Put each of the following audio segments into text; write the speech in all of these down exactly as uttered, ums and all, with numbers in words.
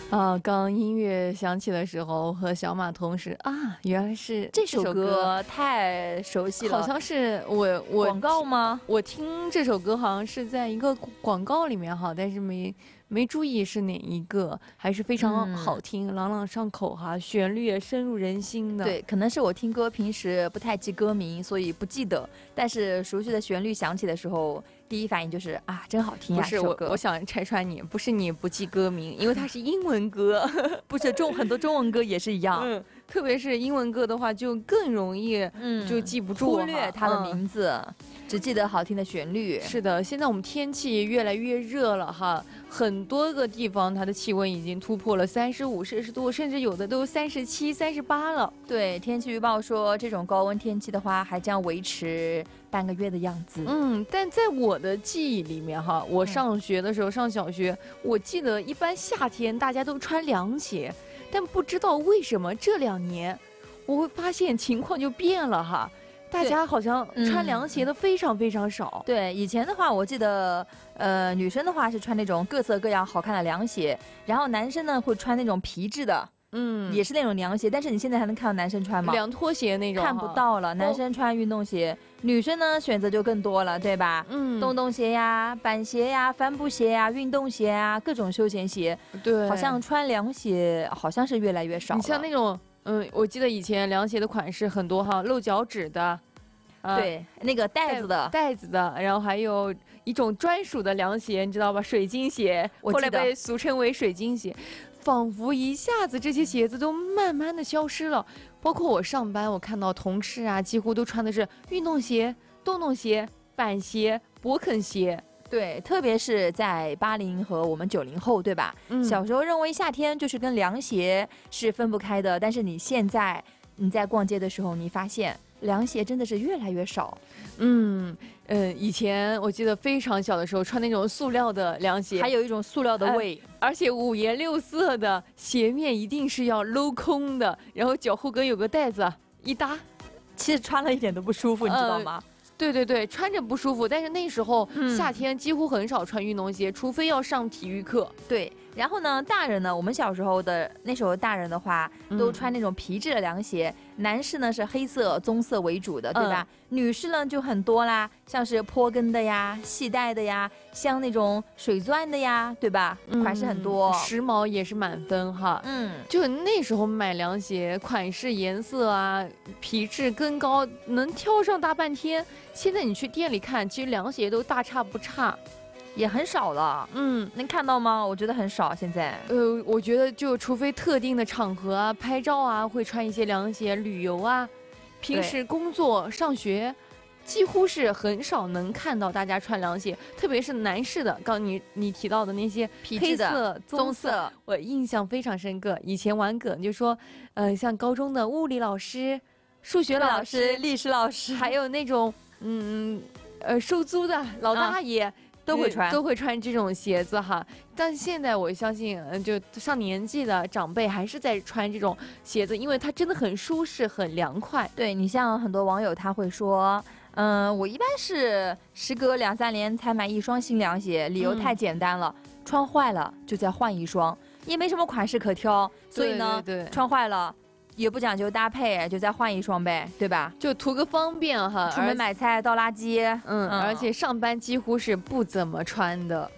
啊，刚音乐响起的时候，和小马同时啊，原来是这首歌太熟悉了， 好像是我我广告吗？ 我听这首歌好像是在一个广告里面哈，但是没没注意是哪一个，还是非常好听，嗯、朗朗上口哈，旋律也深入人心的。 对，可能是我听歌平时不太记歌名，所以不记得，但是熟悉的旋律响起的时候，第一反应就是啊，真好听呀！ 不是我，我想拆穿你，不是你不记歌名，因为它是英文歌， 不是中很多中文歌也是一样， 嗯，特别是英文歌的话，就更容易嗯就记不住， 忽略它的名字。嗯只记得好听的旋律。 是的，现在我们天气越来越热了哈，很多个地方它的气温已经突破了三十五摄氏度，甚至有的都三十七、三十八了。 对，天气预报说这种高温天气的话，还将维持半个月的样子。 嗯，但在我的记忆里面哈，我上学的时候、嗯、上小学，我记得一般夏天大家都穿凉鞋，但不知道为什么这两年我会发现情况就变了哈。大家好像穿凉鞋的非常非常少。 嗯、对，以前的话，我记得，呃，女生的话是穿那种各色各样好看的凉鞋，然后男生呢会穿那种皮质的，嗯，也是那种凉鞋。但是你现在还能看到男生穿吗？ 凉拖鞋那种看不到了，男生穿运动鞋，哦、女生呢选择就更多了，对吧？嗯，洞洞鞋呀、板鞋呀、帆布鞋呀、运动鞋啊，各种休闲鞋。 对， 好像穿凉鞋好像是越来越少了。 你像那种。嗯，我记得以前凉鞋的款式很多哈，露脚趾的， 呃、对，那个带子的带子的，然后还有一种专属的凉鞋，你知道吧？水晶鞋，后来被俗称为水晶鞋，仿佛一下子这些鞋子都慢慢的消失了。包括我上班，我看到同事啊，几乎都穿的是运动鞋、洞洞鞋、板鞋、勃肯鞋。 对，特别是在八零和我们九零后，对吧？嗯，小时候认为夏天就是跟凉鞋是分不开的，但是你现在你在逛街的时候，你发现凉鞋真的是越来越少。 嗯嗯，以前我记得非常小的时候穿那种塑料的凉鞋， 还有一种塑料的味， 呃、而且五颜六色的，鞋面一定是要镂空的，然后脚后跟有个带子一搭， 其实穿了一点都不舒服，呃、你知道吗？ 对对对，穿着不舒服，但是那时候、嗯、夏天几乎很少穿运动鞋，除非要上体育课。 对，然后呢，大人呢，我们小时候的那时候大人的话，都穿那种皮质的凉鞋，嗯、男士呢是黑色、棕色为主的，对吧？嗯、女士呢就很多啦，像是坡跟的呀、系带的呀，像那种水钻的呀，对吧？嗯、款式很多， 时髦也是满分哈。嗯，就那时候买凉鞋，款式、颜色啊，皮质跟高，能挑上大半天。现在你去店里看，其实凉鞋都大差不差， 也很少了。嗯，能看到吗？我觉得很少现在。 呃，我觉得就除非特定的场合啊，拍照啊，会穿一些凉鞋；旅游啊，平时工作、上学，几乎是很少能看到大家穿凉鞋，特别是男士的。刚你你提到的那些黑色、棕色，我印象非常深刻。以前玩梗就说，呃，像高中的物理老师、数学老师、 历史老师， 还有那种。嗯，呃，收租的老大爷、啊、 都会穿， 都会穿这种鞋子哈。但现在我相信，嗯，就上年纪的长辈还是在穿这种鞋子，因为它真的很舒适、很凉快。 对，你像很多网友他会说，嗯、呃，我一般是时隔两三年才买一双新凉鞋，理由太简单了，嗯、穿坏了就再换一双，也没什么款式可挑，所以呢， 对对对穿坏了。也不讲究搭配，就再换一双呗，对吧？ 就图个方便哈。 出门买菜倒垃圾， 嗯，嗯而且上班几乎是不怎么穿的。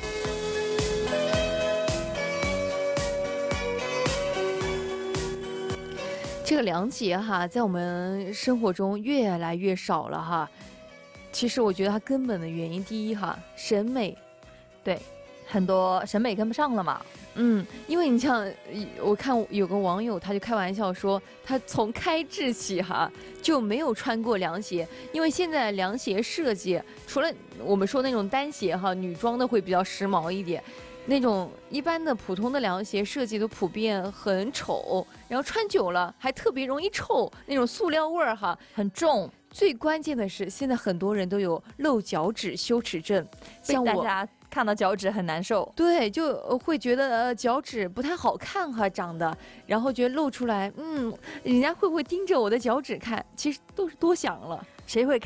这个凉鞋哈，在我们生活中越来越少了哈。其实我觉得它根本的原因，第一哈，审美， 对，很多审美跟不上了嘛。 嗯，因为你像我看有个网友，他就开玩笑说，他从开制起哈就没有穿过凉鞋，因为现在凉鞋设计除了我们说那种单鞋哈，女装的会比较时髦一点，那种一般的普通的凉鞋设计都普遍很丑，然后穿久了还特别容易臭，那种塑料味儿哈很重。 最关键的是，现在很多人都有露脚趾羞耻症，像我。 看到脚趾很难受， 对，就会觉得呃脚趾不太好看哈，长得，然后觉得露出来，嗯，人家会不会盯着我的脚趾看？其实都是多想了， 谁会看？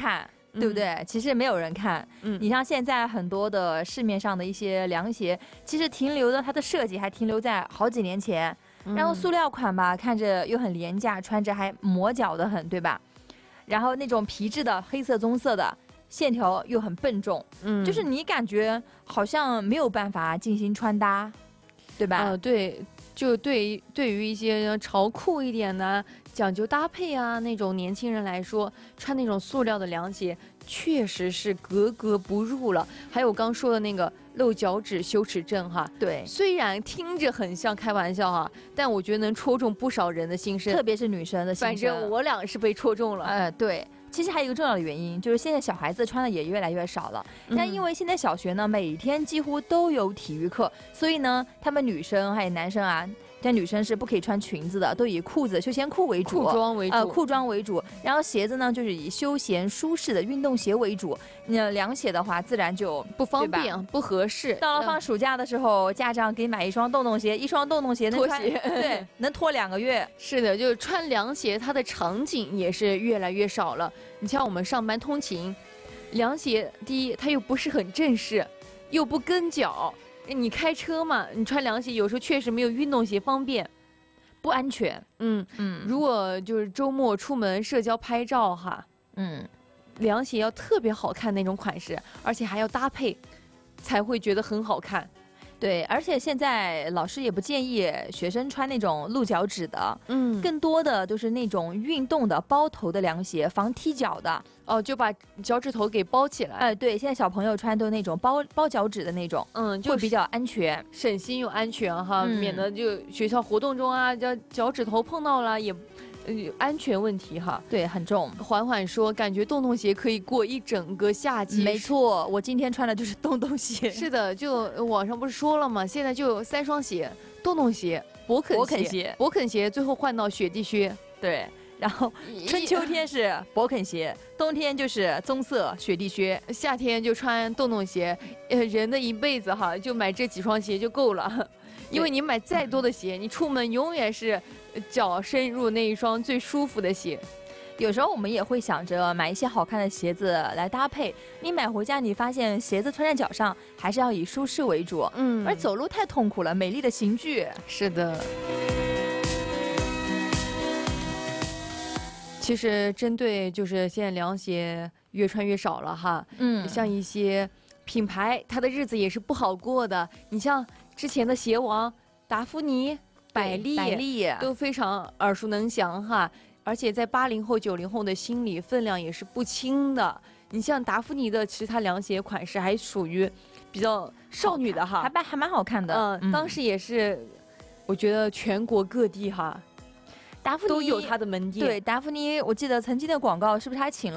对不对？其实没有人看。 嗯， 你像现在很多的市面上的一些凉鞋，其实停留的它的设计还停留在好几年前，然后塑料款吧，看着又很廉价，穿着还磨脚的很，对吧？然后那种皮质的黑色棕色的，线条又很笨重， 嗯， 就是你感觉好像没有办法进行穿搭，对吧？ 啊、对，就对于对于一些潮酷一点的、讲究搭配啊那种年轻人来说，穿那种塑料的凉鞋确实是格格不入了。还有刚说的那个露脚趾羞耻症哈， 对， 虽然听着很像开玩笑哈，但我觉得能戳中不少人的心声， 特别是女生的心声。 反正我俩是被戳中了。 呃，对。其实还有一个重要的原因，就是现在小孩子穿的也越来越少了。但因为现在小学呢，每天几乎都有体育课，所以呢，他们女生还有男生啊，但女生是不可以穿裙子的，都以裤子、休闲裤为主， 裤装为主， 呃，裤装为主。然后鞋子呢，就是以休闲舒适的运动鞋为主。那凉鞋的话，自然就不方便、不合适。 到了放暑假的时候，家长给买一双洞洞鞋，一双洞洞鞋能穿， 拖鞋， 对，能拖两个月。 是的，就是穿凉鞋，它的场景也是越来越少了。你像我们上班通勤，凉鞋第一它又不是很正式，又不跟脚。你开车嘛，你穿凉鞋有时候确实没有运动鞋方便， 不安全。 嗯嗯，如果就是周末出门社交拍照哈， 嗯， 凉鞋要特别好看那种款式，而且还要搭配，才会觉得很好看。 对，而且现在老师也不建议学生穿那种露脚趾的， 嗯， 更多的都是那种运动的包头的凉鞋，防踢脚的。 哦，就把脚趾头给包起来。 哎、呃，对，现在小朋友穿都那种包包脚趾的那种， 嗯， 会比较安全， 省心又安全哈，嗯、免得就学校活动中啊，脚脚趾头碰到了也。呃，安全问题哈， 对，很重。 缓缓说，感觉洞洞鞋可以过一整个夏季。 没错，我今天穿的就是洞洞鞋。 是的，就网上不是说了吗？现在就有三双鞋：洞洞鞋、勃肯勃肯鞋、 勃肯鞋，最后换到雪地靴。 对，然后春秋天是勃肯鞋，冬天就是棕色雪地靴， 夏天就穿洞洞鞋。呃，人的一辈子哈，就买这几双鞋就够了。因为你买再多的鞋，你出门永远是脚深入那一双最舒服的鞋。 有时候我们也会想着买一些好看的鞋子来搭配，你买回家你发现鞋子穿在脚上还是要以舒适为主， 嗯， 而走路太痛苦了，美丽的刑具。 是的。其实针对就是现在凉鞋越穿越少了哈， 嗯， 像一些品牌，它的日子也是不好过的。你像之前的鞋王达芙妮、百丽、 百丽都非常耳熟能详哈，而且在八零后、九零后的心里分量也是不轻的。你像达芙妮的，其实它凉鞋款式还属于比较少女的哈， 还蛮还蛮好看的。 嗯，嗯当时也是，我觉得全国各地哈， 达芙妮都有它的门店。 对，达芙妮，我记得曾经的广告是不是还请了